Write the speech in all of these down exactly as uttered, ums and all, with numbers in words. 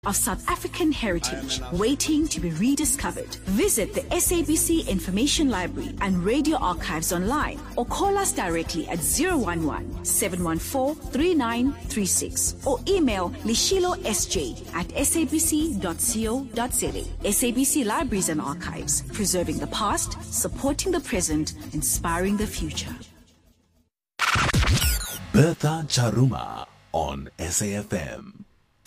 of South African heritage waiting to be rediscovered. Visit the S A B C Information Library and Radio Archives online or call us directly at zero one one, seven one four, three nine three six or email lishilosj at s a b c dot co dot za. S A B C Libraries and Archives, preserving the past, supporting the present, inspiring the future. Bertha Charuma on S A F M.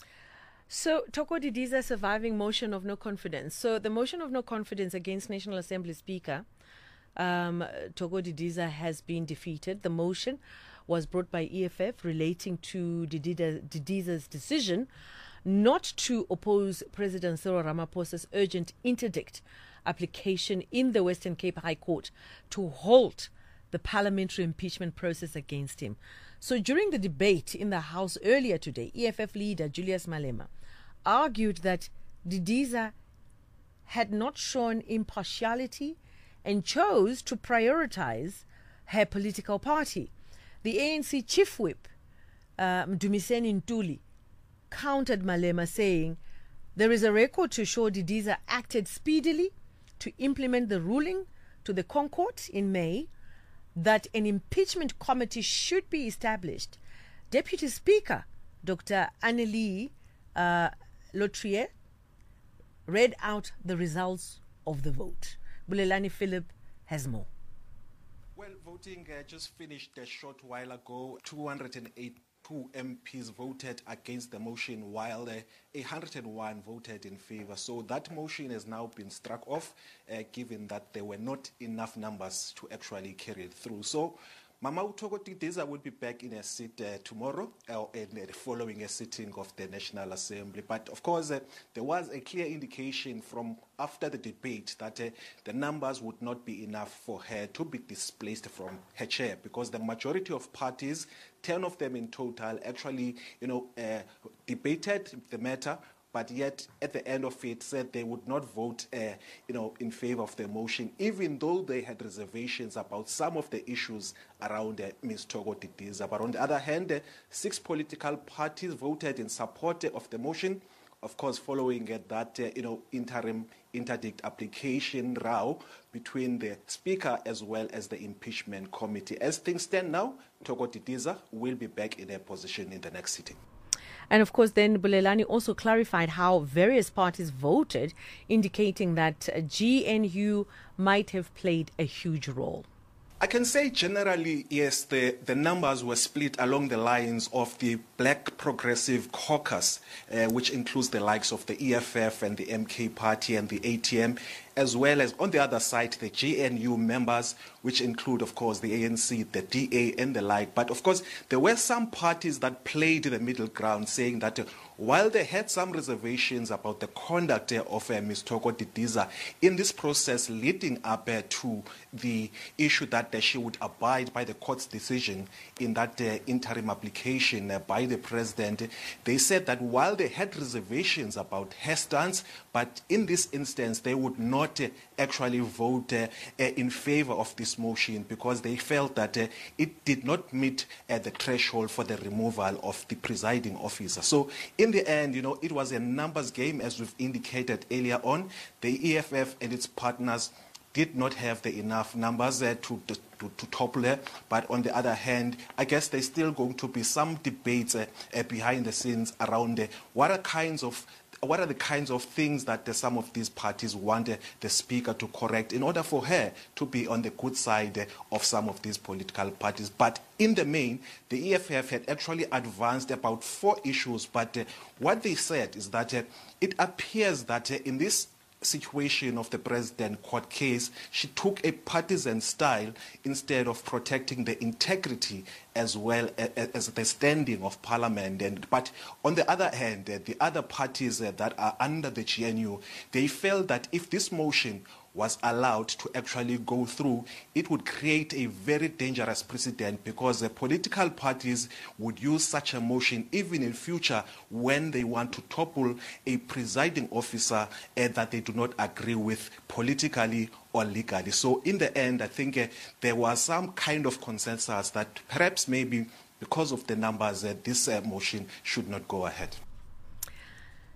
So, Thoko Didiza surviving motion of no confidence. So, the motion of no confidence against National Assembly Speaker um, Thoko Didiza has been defeated. The motion was brought by E F F relating to Didida, Didiza's decision not to oppose President Cyril Ramaphosa's urgent interdict application in the Western Cape High Court to halt the parliamentary impeachment process against him. So during the debate in the House earlier today, E F F leader Julius Malema argued that Didiza had not shown impartiality and chose to prioritize her political party. The A N C chief whip, uh, Mdumiseni Ntuli, countered Malema, saying there is a record to show Didiza acted speedily to implement the ruling to the Concourt in May that an impeachment committee should be established. Deputy Speaker Doctor Annelie uh, Lotrier read out the results of the vote. Bulelani Philip has more. Well, voting uh, just finished a short while ago. two hundred eighty-two M Ps voted against the motion, while uh, one hundred one voted in favor. So that motion has now been struck off, uh, given that there were not enough numbers to actually carry it through. So Mama Thoko Didiza will be back in a seat uh, tomorrow, uh, and, uh, following a sitting of the National Assembly. But of course, uh, there was a clear indication from after the debate that uh, the numbers would not be enough for her to be displaced from her chair, because the majority of parties, ten of them in total, actually, you know, uh, debated the matter, but yet at the end of it said they would not vote, uh, you know, in favor of the motion, even though they had reservations about some of the issues around uh, Miz Thoko Didiza. But on the other hand, uh, six political parties voted in support uh, of the motion, of course, following uh, that, uh, you know, interim interdict application row between the Speaker as well as the impeachment committee. As things stand now, Thoko Didiza will be back in her position in the next sitting. And of course, then Bulelani also clarified how various parties voted, indicating that G N U might have played a huge role. I can say generally, yes, the, the numbers were split along the lines of the Black Progressive Caucus, uh, which includes the likes of the E F F and the M K Party and the A T M, as well as on the other side, the G N U members, which include, of course, the A N C, the D A, and the like. But, of course, there were some parties that played the middle ground, saying that uh, while they had some reservations about the conduct uh, of uh, Miz Thoko Didiza in this process leading up uh, to the issue that uh, she would abide by the court's decision in that uh, interim application uh, by the president, they said that while they had reservations about her stance, but in this instance, they would not uh, actually vote uh, uh, in favor of this motion, because they felt that uh, it did not meet uh, the threshold for the removal of the presiding officer. So in the end, you know, it was a numbers game, as we've indicated earlier on. The E F F and its partners did not have the enough numbers uh, to, to, to topple her. But on the other hand, I guess there's still going to be some debates uh, uh, behind the scenes around uh, what are kinds of What are the kinds of things that uh, some of these parties want uh, the Speaker to correct in order for her to be on the good side uh, of some of these political parties? But in the main, the E F F had actually advanced about four issues. But uh, what they said is that uh, it appears that uh, in this situation of the president court case, she took a partisan style instead of protecting the integrity as well as the standing of parliament. And but on the other hand, the other parties that are under the G N U, they felt that if this motion was allowed to actually go through, it would create a very dangerous precedent, because the political parties would use such a motion even in future when they want to topple a presiding officer uh, that they do not agree with politically or legally. So in the end, I think uh, there was some kind of consensus that perhaps maybe because of the numbers, uh, this uh, motion should not go ahead.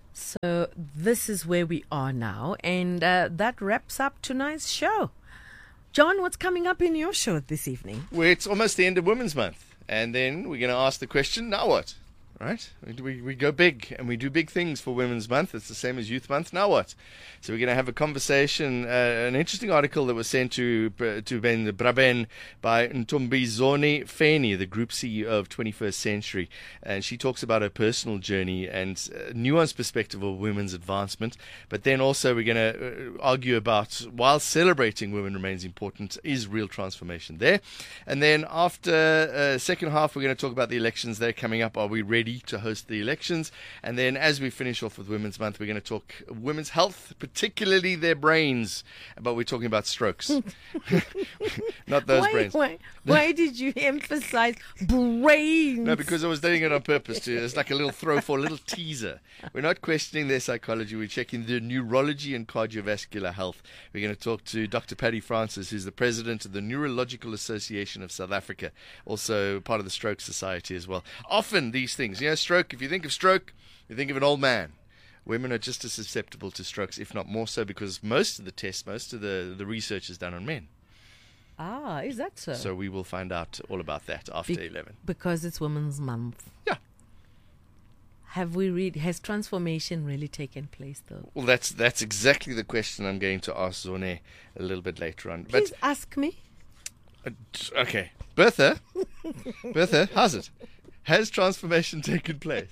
So this is where we are now, and uh, that wraps up tonight's show. John, what's coming up in your show this evening? Well, it's almost the end of Women's Month, and then we're going to ask the question, now what? Right? We, we go big, and we do big things for Women's Month. It's the same as Youth Month. Now what? So we're going to have a conversation, uh, an interesting article that was sent to to Ben Braben by Ntombizoni Feni, the Group C E O of twenty-first Century. And she talks about her personal journey and a nuanced perspective of women's advancement. But then also we're going to argue about, while celebrating women remains important, is real transformation there? And then after uh, second half, we're going to talk about the elections. They're coming up. Are we ready to host the elections? And then as we finish off with Women's Month, we're going to talk women's health, particularly their brains, but we're talking about strokes. Not those why, brains. Why, why did you emphasize brains? No, because I was doing it on purpose too. It's like a little throw for a little teaser. We're not questioning their psychology. We're checking their neurology and cardiovascular health. We're going to talk to Doctor Paddy Francis, who's the president of the Neurological Association of South Africa, also part of the Stroke Society as well. Often these things, you know, stroke, if you think of stroke, you think of an old man. Women are just as susceptible to strokes, if not more so, because most of the tests, most of the, the research is done on men. Ah, is that so? So we will find out all about that after Be- eleven. Because it's Women's Month. Yeah. Have we read? Has transformation really taken place, though? Well, that's that's exactly the question I'm going to ask Zone a little bit later on. Please ask me. But uh, okay, Bertha, Bertha, how's it? Has transformation taken place?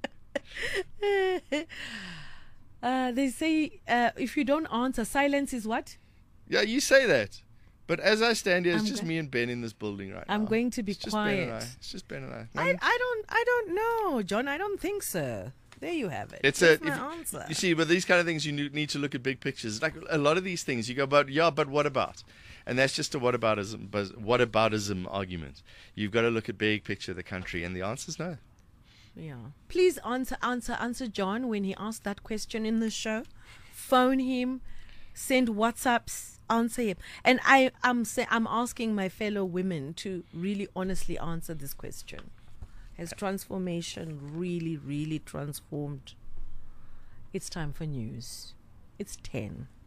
uh, they say uh, if you don't answer, silence is what? Yeah, you say that. But as I stand here, it's I'm just go- me and Ben in this building right I'm now. going to be It's just Ben and I. quiet. It's just Ben and I. I, I don't I don't know, John. I don't think so. There you have it. It's That's a, my if- answer. You see, with these kind of things, you need to look at big pictures. Like a lot of these things, you go, but yeah, but what about? And that's just a whataboutism, buzz- whataboutism argument. You've got to look at big picture of the country, and the answer is no. Yeah. Please answer, answer, answer John when he asked that question in the show. Phone him, send WhatsApps, answer him. And I, I'm say, I'm asking my fellow women to really honestly answer this question. Has transformation really, really transformed? It's time for news. It's ten.